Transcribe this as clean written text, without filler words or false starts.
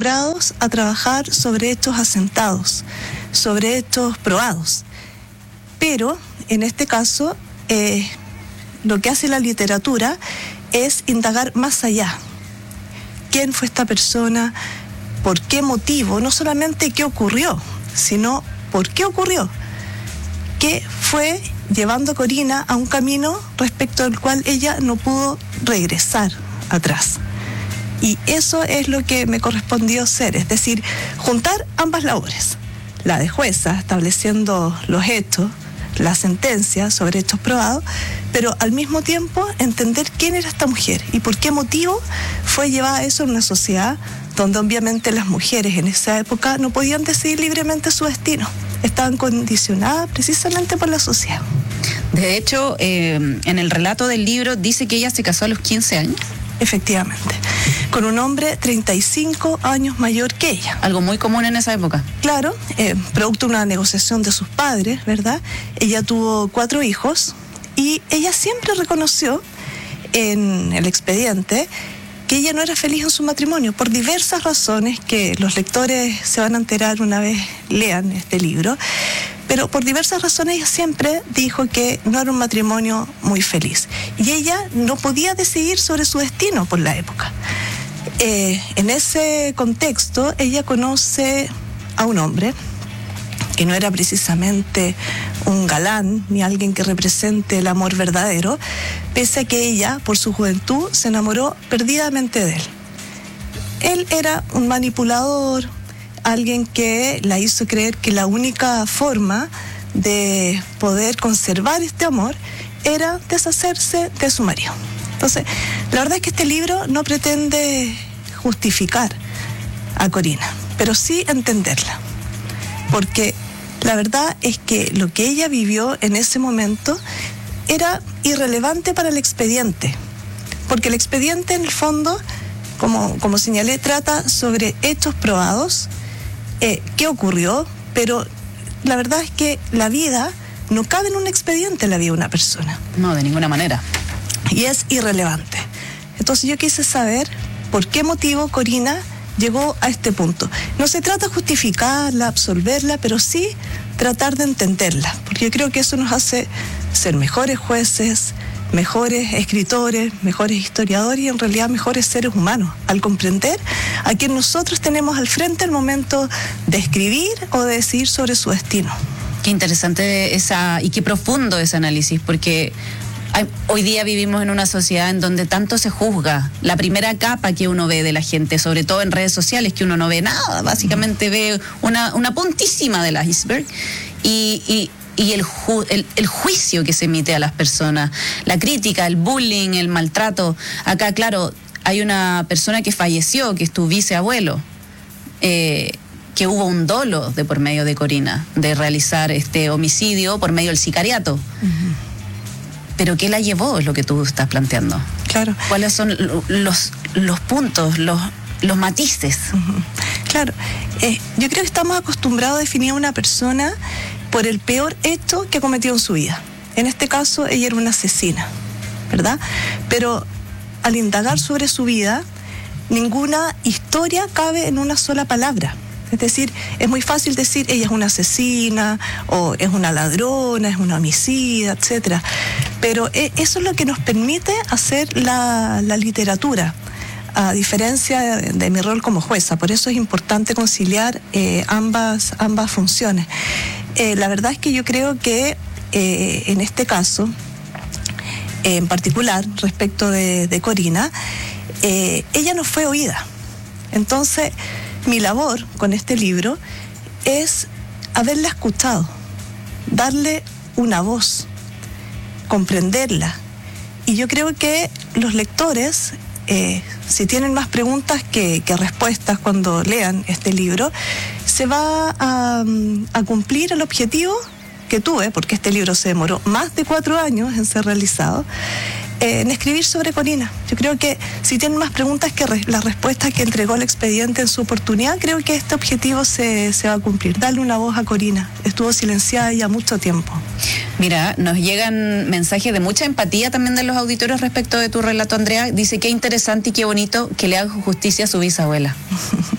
acostumbrados a trabajar sobre hechos asentados, sobre hechos probados. Pero en este caso, lo que hace la literatura es indagar más allá. ¿Quién fue esta persona? ¿Por qué motivo? No solamente qué ocurrió, sino por qué ocurrió. ¿Qué fue llevando a Corina a un camino respecto al cual ella no pudo regresar atrás? Y eso es lo que me correspondió hacer, es decir, juntar ambas labores. La de jueza, estableciendo los hechos, la sentencia sobre hechos probados, pero al mismo tiempo entender quién era esta mujer y por qué motivo fue llevada a eso en una sociedad donde obviamente las mujeres en esa época no podían decidir libremente su destino. Estaban condicionadas precisamente por la sociedad. De hecho, en el relato del libro dice que ella se casó a los 15 años. Efectivamente, con un hombre 35 años mayor que ella. Algo muy común en esa época. Claro, producto de una negociación de sus padres, ¿verdad? Ella tuvo 4 hijos y ella siempre reconoció en el expediente que ella no era feliz en su matrimonio por diversas razones que los lectores se van a enterar una vez lean este libro. Pero por diversas razones ella siempre dijo que no era un matrimonio muy feliz. Y ella no podía decidir sobre su destino por la época. En ese contexto, ella conoce a un hombre que no era precisamente un galán ni alguien que represente el amor verdadero, pese a que ella, por su juventud, se enamoró perdidamente de él. Él era un manipulador, alguien que la hizo creer que la única forma de poder conservar este amor era deshacerse de su marido. Entonces, la verdad es que este libro no pretende justificar a Corina, pero sí entenderla, porque la verdad es que lo que ella vivió en ese momento era irrelevante para el expediente, porque el expediente en el fondo, como señalé, trata sobre hechos probados, qué ocurrió, pero la verdad es que la vida no cabe en un expediente, la vida de una persona. No, de ninguna manera. Y es irrelevante. Entonces yo quise saber por qué motivo Corina llegó a este punto. No se trata de justificarla, absolverla, pero sí tratar de entenderla, porque yo creo que eso nos hace ser mejores jueces, mejores escritores, mejores historiadores y en realidad mejores seres humanos, al comprender a quien nosotros tenemos al frente al momento de escribir o de decidir sobre su destino. Qué interesante y qué profundo ese análisis, porque hoy día vivimos en una sociedad en donde tanto se juzga. La primera capa que uno ve de la gente, sobre todo en redes sociales, que uno no ve nada, básicamente ve una puntísima del iceberg, y el juicio que se emite a las personas, la crítica, el bullying, el maltrato. Acá, claro, hay una persona que falleció, que es tu viceabuelo, que hubo un dolo de por medio de Corina, de realizar este homicidio por medio del sicariato. Uh-huh. Pero ¿qué la llevó? Es lo que tú estás planteando. Claro. ¿Cuáles son los puntos, los matices? Uh-huh. Claro. Yo creo que estamos acostumbrados a definir a una persona por el peor hecho que cometió en su vida. En este caso, ella era una asesina, ¿verdad? Pero al indagar sobre su vida, ninguna historia cabe en una sola palabra. Es decir, es muy fácil decir ella es una asesina, o es una ladrona, es una homicida, etcétera. Pero eso es lo que nos permite hacer la literatura, a diferencia de mi rol como jueza. Por eso es importante conciliar ambas funciones. La verdad es que yo creo que en este caso, en particular respecto de Corina, ella no fue oída. Entonces, mi labor con este libro es haberla escuchado, darle una voz, comprenderla. Y yo creo que los lectores, si tienen más preguntas que respuestas cuando lean este libro, se va a cumplir el objetivo que tuve, porque este libro se demoró más de 4 años en ser realizado, en escribir sobre Corina. Yo creo que si tienen más preguntas que las respuestas que entregó el expediente en su oportunidad, creo que este objetivo se va a cumplir, darle una voz a Corina. Estuvo silenciada ya mucho tiempo. Mira, nos llegan mensajes de mucha empatía también de los auditores respecto de tu relato, Andrea. Dice qué interesante y qué bonito que le haga justicia a su bisabuela.